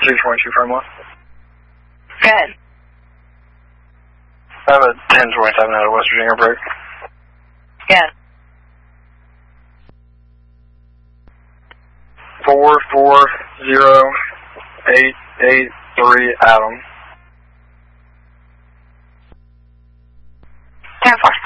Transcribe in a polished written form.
222 Fremont. Good. I have a 1027 out of West Virginia break. Good. 440883 Adam. 10-4.